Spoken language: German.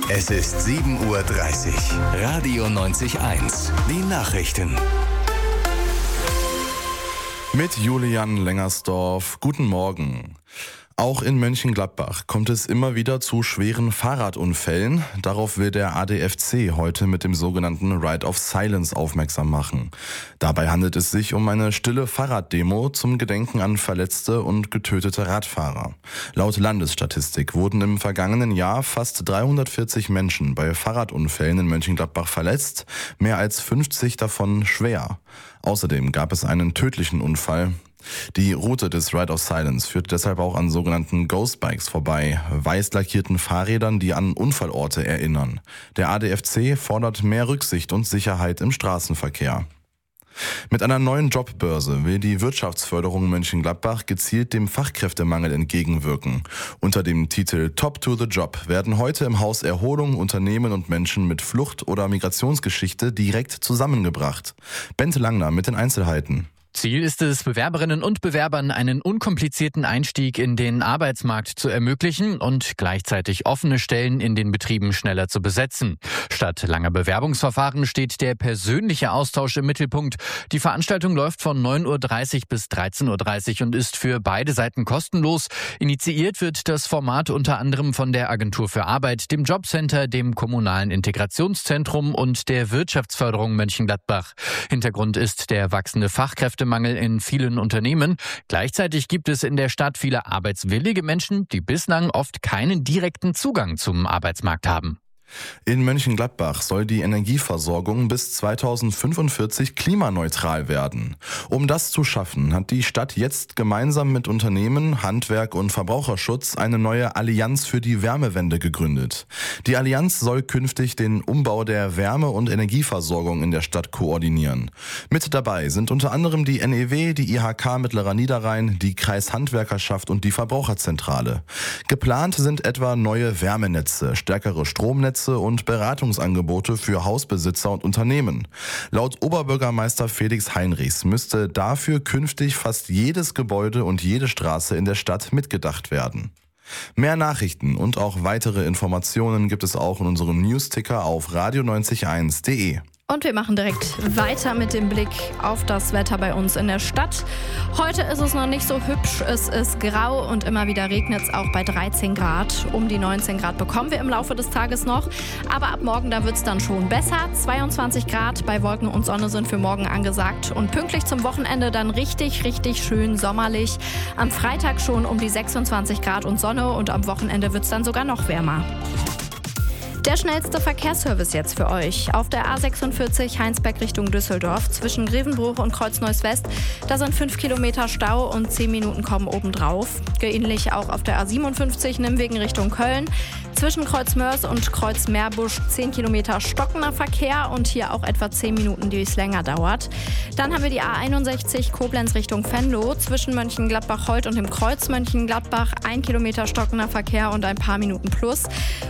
Es ist 7:30 Uhr. Radio 90.1. Die Nachrichten. Mit Julian Lengersdorf. Guten Morgen. Auch in Mönchengladbach kommt es immer wieder zu schweren Fahrradunfällen. Darauf will der ADFC heute mit dem sogenannten Ride of Silence aufmerksam machen. Dabei handelt es sich um eine stille Fahrraddemo zum Gedenken an verletzte und getötete Radfahrer. Laut Landesstatistik wurden im vergangenen Jahr fast 340 Menschen bei Fahrradunfällen in Mönchengladbach verletzt, mehr als 50 davon schwer. Außerdem gab es einen tödlichen Unfall. Die Route des Ride of Silence führt deshalb auch an sogenannten Ghost Bikes vorbei, weiß lackierten Fahrrädern, die an Unfallorte erinnern. Der ADFC fordert mehr Rücksicht und Sicherheit im Straßenverkehr. Mit einer neuen Jobbörse will die Wirtschaftsförderung Mönchengladbach gezielt dem Fachkräftemangel entgegenwirken. Unter dem Titel Top to the Job werden heute im Haus Erholung Unternehmen und Menschen mit Flucht- oder Migrationsgeschichte direkt zusammengebracht. Bente Langner mit den Einzelheiten. Ziel ist es, Bewerberinnen und Bewerbern einen unkomplizierten Einstieg in den Arbeitsmarkt zu ermöglichen und gleichzeitig offene Stellen in den Betrieben schneller zu besetzen. Statt langer Bewerbungsverfahren steht der persönliche Austausch im Mittelpunkt. Die Veranstaltung läuft von 9:30 Uhr bis 13:30 Uhr und ist für beide Seiten kostenlos. Initiiert wird das Format unter anderem von der Agentur für Arbeit, dem Jobcenter, dem Kommunalen Integrationszentrum und der Wirtschaftsförderung Mönchengladbach. Hintergrund ist der wachsende Fachkräftemangel in vielen Unternehmen. Gleichzeitig gibt es in der Stadt viele arbeitswillige Menschen, die bislang oft keinen direkten Zugang zum Arbeitsmarkt haben. In Mönchengladbach soll die Energieversorgung bis 2045 klimaneutral werden. Um das zu schaffen, hat die Stadt jetzt gemeinsam mit Unternehmen, Handwerk und Verbraucherschutz eine neue Allianz für die Wärmewende gegründet. Die Allianz soll künftig den Umbau der Wärme- und Energieversorgung in der Stadt koordinieren. Mit dabei sind unter anderem die NEW, die IHK Mittlerer Niederrhein, die Kreishandwerkerschaft und die Verbraucherzentrale. Geplant sind etwa neue Wärmenetze, stärkere Stromnetze und Beratungsangebote für Hausbesitzer und Unternehmen. Laut Oberbürgermeister Felix Heinrichs müsste dafür künftig fast jedes Gebäude und jede Straße in der Stadt mitgedacht werden. Mehr Nachrichten und auch weitere Informationen gibt es auch in unserem Newsticker auf radio901.de. Und wir machen direkt weiter mit dem Blick auf das Wetter bei uns in der Stadt. Heute ist es noch nicht so hübsch, es ist grau und immer wieder regnet es auch bei 13 Grad. Um die 19 Grad bekommen wir im Laufe des Tages noch. Aber ab morgen, da wird es dann schon besser. 22 Grad bei Wolken und Sonne sind für morgen angesagt. Und pünktlich zum Wochenende dann richtig schön sommerlich. Am Freitag schon um die 26 Grad und Sonne und am Wochenende wird es dann sogar noch wärmer. Der schnellste Verkehrsservice jetzt für euch. Auf der A46 Heinsberg Richtung Düsseldorf zwischen Grevenbruch und Kreuz-Neuss-West. Da sind 5 Kilometer Stau und 10 Minuten kommen obendrauf. Ähnlich auch auf der A57 Nimwegen Richtung Köln. Zwischen Kreuz-Mörs und Kreuz-Meerbusch 10 Kilometer stockender Verkehr und hier auch etwa 10 Minuten, die es länger dauert. Dann haben wir die A61 Koblenz Richtung Venlo. Zwischen Mönchengladbach-Holt und dem Kreuz Mönchengladbach 1 Kilometer stockender Verkehr und ein paar Minuten plus.